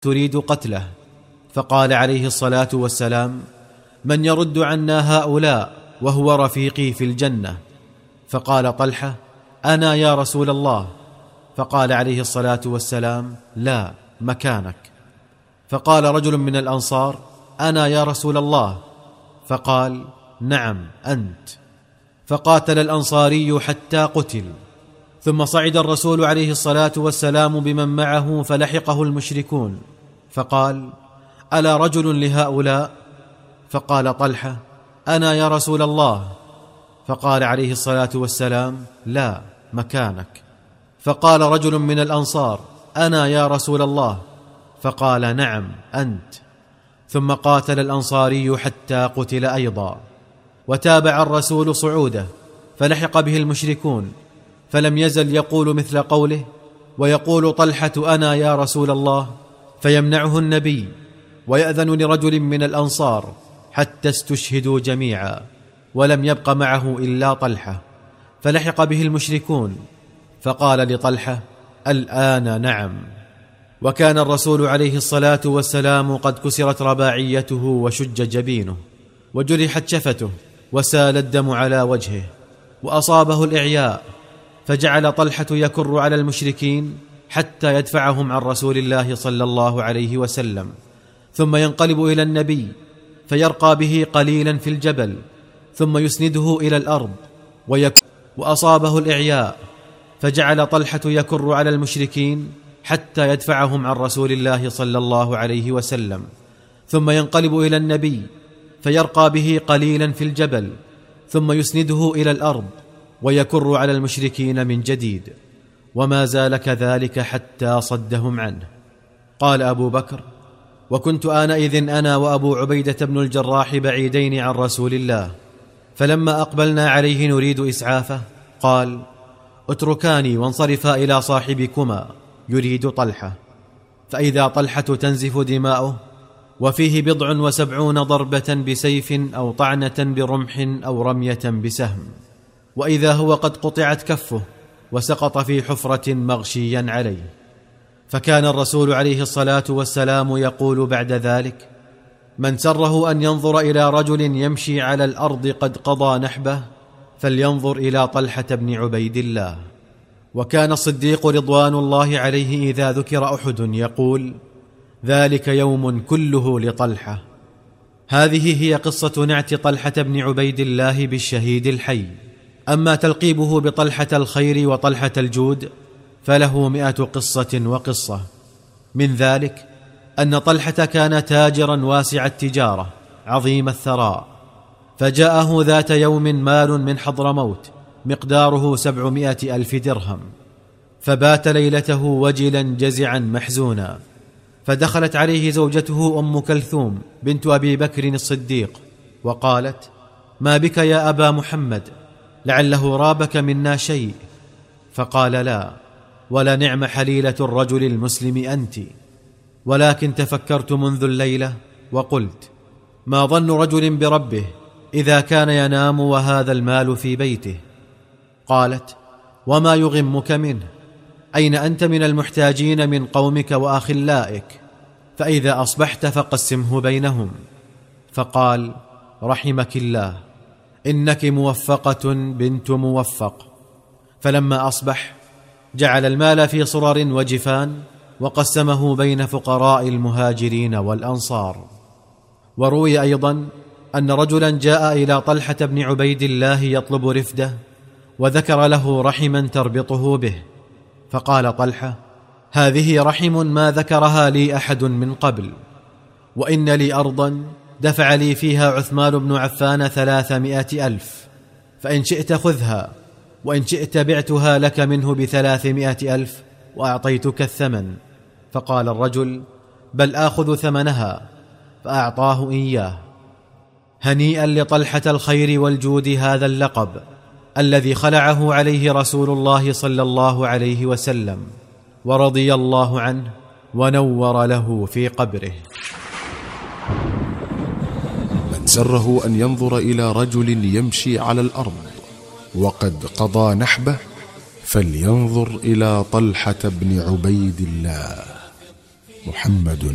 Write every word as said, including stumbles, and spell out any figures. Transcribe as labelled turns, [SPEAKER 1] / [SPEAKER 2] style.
[SPEAKER 1] تريد قتله، فقال عليه الصلاة والسلام: من يرد عنا هؤلاء وهو رفيقي في الجنة؟ فقال طلحة: أنا يا رسول الله. فقال عليه الصلاة والسلام: لا، مكانك. فقال رجل من الأنصار: أنا يا رسول الله. فقال: نعم أنت. فقاتل الأنصاري حتى قتل. ثم صعد الرسول عليه الصلاة والسلام بمن معه فلحقه المشركون، فقال: ألا رجل لهؤلاء؟ فقال طلحة: أنا يا رسول الله. فقال عليه الصلاة والسلام: لا، مكانك. فقال رجل من الأنصار: أنا يا رسول الله. فقال: نعم أنت. ثم قاتل الأنصاري حتى قتل أيضا. وتابع الرسول صعوده فلحق به المشركون، فلم يزل يقول مثل قوله، ويقول طلحة: أنا يا رسول الله، فيمنعه النبي ويأذن لرجل من الأنصار حتى استشهدوا جميعا، ولم يبق معه إلا طلحة. فلحق به المشركون، فقال لطلحة: الآن نعم. وكان الرسول عليه الصلاة والسلام قد كسرت رباعيته وشج جبينه وجرحت شفته وسال الدم على وجهه وأصابه الإعياء، فجعل طلحة يكر على المشركين حتى يدفعهم عن رسول الله صلى الله عليه وسلم، ثم ينقلب إلى النبي فيرقى به قليلا في الجبل، ثم يسنده إلى الأرض ويك وأصابه الإعياء، فجعل طلحة يكر على المشركين حتى يدفعهم عن رسول الله صلى الله عليه وسلم، ثم ينقلب إلى النبي فيرقى به قليلا في الجبل، ثم يسنده إلى الأرض ويكر على المشركين من جديد، وما زال كذلك حتى صدهم عنه. قال أبو بكر: وكنت آنئذ أنا وأبو عبيدة بن الجراح بعيدين عن رسول الله، فلما أقبلنا عليه نريد إسعافه قال: اتركاني وانصرفا إلى صاحبكما، يريد طلحة. فإذا طلحة تنزف دماؤه وفيه بضع وسبعون ضربة بسيف أو طعنة برمح أو رمية بسهم، وإذا هو قد قطعت كفه وسقط في حفرة مغشيا عليه. فكان الرسول عليه الصلاة والسلام يقول بعد ذلك: من سره أن ينظر إلى رجل يمشي على الأرض قد قضى نحبه فلينظر إلى طلحة بن عبيد الله. وكان الصديق رضوان الله عليه إذا ذكر أحد يقول: ذلك يوم كله لطلحة. هذه هي قصة نعت طلحة بن عبيد الله بالشهيد الحي. أما تلقيبه بطلحة الخير وطلحة الجود فله مئة قصة وقصة. من ذلك أن طلحة كان تاجرا واسع التجارة عظيم الثراء، فجاءه ذات يوم مال من حضرموت مقداره سبعمائة ألف درهم، فبات ليلته وجلا جزعا محزونا. فدخلت عليه زوجته أم كلثوم بنت أبي بكر الصديق وقالت: ما بك يا أبا محمد؟ لعله رابك منا شيء. فقال: لا، ولا نعم حليلة الرجل المسلم أنت، ولكن تفكرت منذ الليلة وقلت: ما ظن رجل بربه إذا كان ينام وهذا المال في بيته؟ قالت: وما يغمك منه؟ أين أنت من المحتاجين من قومك وأخلائك؟ فإذا أصبحت فقسمه بينهم. فقال: رحمك الله، إنك موفقة بنت موفق. فلما أصبح جعل المال في صرر وجفان وقسمه بين فقراء المهاجرين والأنصار. وروي أيضا أن رجلا جاء إلى طلحة بن عبيد الله يطلب رفده، وذكر له رحما تربطه به، فقال طلحة: هذه رحم ما ذكرها لي أحد من قبل، وإن لي أرضا دفع لي فيها عثمان بن عفان ثلاثمائة ألف، فإن شئت خذها، وإن شئت بعتها لك منه بثلاثمائة ألف وأعطيتك الثمن. فقال الرجل: بل آخذ ثمنها، فأعطاه إياه. هنيئا لطلحة الخير والجود هذا اللقب الذي خلعه عليه رسول الله صلى الله عليه وسلم، ورضي الله عنه ونور له في قبره.
[SPEAKER 2] من سره أن ينظر إلى رجل يمشي على الأرض وقد قضى نحبه فلينظر إلى طلحة بن عبيد الله. محمد